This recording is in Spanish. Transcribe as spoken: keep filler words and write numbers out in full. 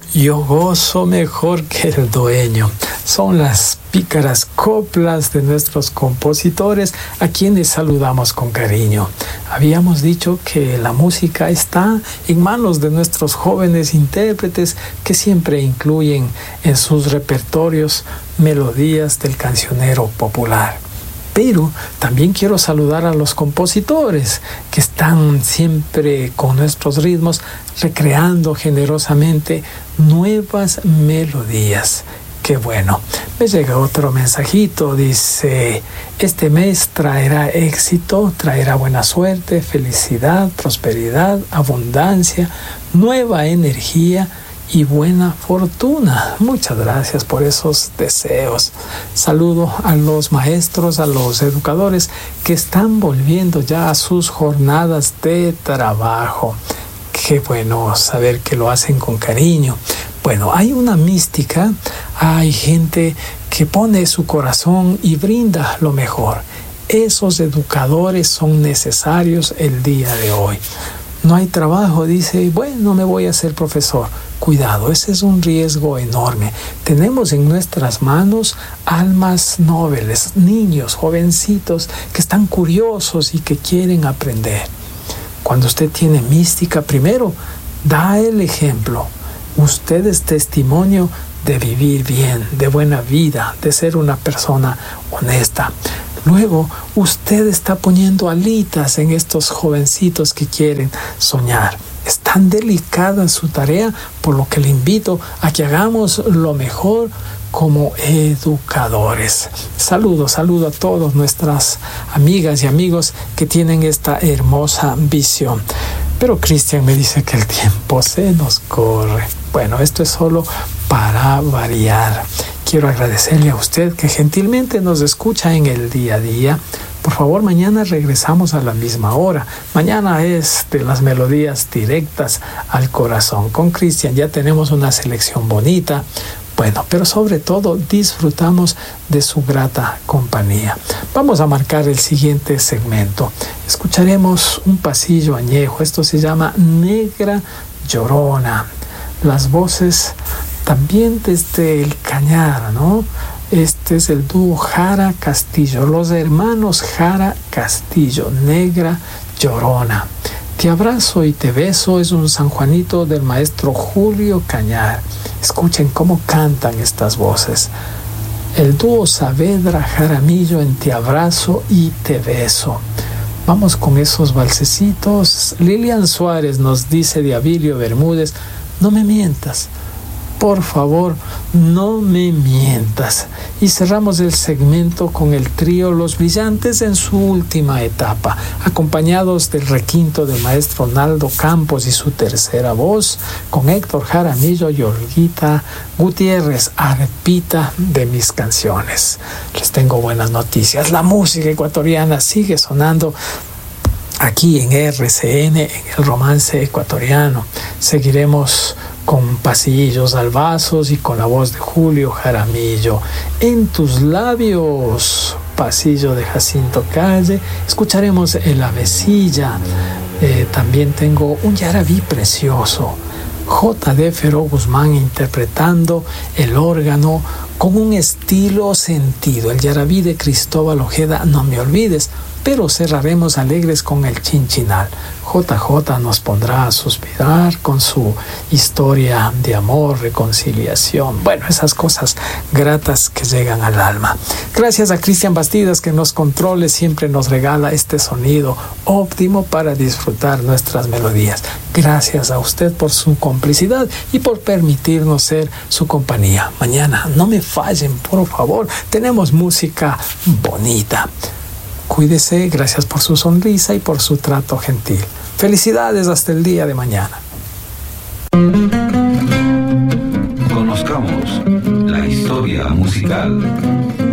Yo gozo mejor que el dueño. Son las pícaras coplas de nuestros compositores, a quienes saludamos con cariño. Habíamos dicho que la música está en manos de nuestros jóvenes intérpretes, que siempre incluyen en sus repertorios melodías del cancionero popular. Pero también quiero saludar a los compositores que están siempre con nuestros ritmos recreando generosamente nuevas melodías. Qué bueno. Me llega otro mensajito, dice: este mes traerá éxito, traerá buena suerte, felicidad, prosperidad, abundancia, nueva energía y buena fortuna. Muchas gracias por esos deseos. Saludo a los maestros, a los educadores que están volviendo ya a sus jornadas de trabajo. Qué bueno saber que lo hacen con cariño. Bueno, hay una mística, hay gente que pone su corazón y brinda lo mejor. Esos educadores son necesarios el día de hoy. No hay trabajo, dice, bueno, me voy a ser profesor. Cuidado, ese es un riesgo enorme. Tenemos en nuestras manos almas nobles, niños, jovencitos que están curiosos y que quieren aprender. Cuando usted tiene mística, primero, da el ejemplo. Usted es testimonio de vivir bien, de buena vida, de ser una persona honesta. Luego, usted está poniendo alitas en estos jovencitos que quieren soñar. Es tan delicada su tarea, por lo que le invito a que hagamos lo mejor como educadores. Saludo, saludo a todas nuestras amigas y amigos que tienen esta hermosa visión. Pero Cristian me dice que el tiempo se nos corre. Bueno, esto es solo para variar. Quiero agradecerle a usted que gentilmente nos escucha en el día a día. Por favor, mañana regresamos a la misma hora. Mañana es de las melodías directas al corazón. Con Cristian ya tenemos una selección bonita. Bueno, pero sobre todo disfrutamos de su grata compañía. Vamos a marcar el siguiente segmento. Escucharemos un pasillo añejo. Esto se llama Negra Llorona. Las voces también desde el Cañar, ¿no? Este es el dúo Jara Castillo, los hermanos Jara Castillo, Negra Llorona. Te abrazo y te beso es un San Juanito del maestro Julio Cañar. Escuchen cómo cantan estas voces. El dúo Saavedra Jaramillo en Te abrazo y te beso. Vamos con esos valsecitos. Lilian Suárez nos dice de Abilio Bermúdez: no me mientas, por favor, no me mientas. Y cerramos el segmento con el trío Los Brillantes en su última etapa, acompañados del requinto del maestro Naldo Campos y su tercera voz, con Héctor Jaramillo y Olguita Gutiérrez, arpita de mis canciones. Les tengo buenas noticias. La música ecuatoriana sigue sonando aquí en R C N, en el romance ecuatoriano. Seguiremos con Pasillos Albazos y con la voz de Julio Jaramillo. En tus labios, pasillo de Jacinto Calle. Escucharemos El Avecilla. Eh, también tengo un yarabí precioso. J D Feró Guzmán interpretando el órgano con un estilo sentido. El yarabí de Cristóbal Ojeda, No me olvides. Pero cerraremos alegres con el Chinchinal. J J nos pondrá a suspirar con su historia de amor, reconciliación. Bueno, esas cosas gratas que llegan al alma. Gracias a Cristian Bastidas, que nos controle, siempre nos regala este sonido óptimo para disfrutar nuestras melodías. Gracias a usted por su complicidad y por permitirnos ser su compañía. Mañana no me fallen, por favor. Tenemos música bonita. Cuídese, gracias por su sonrisa y por su trato gentil. Felicidades hasta el día de mañana. Conozcamos la historia musical.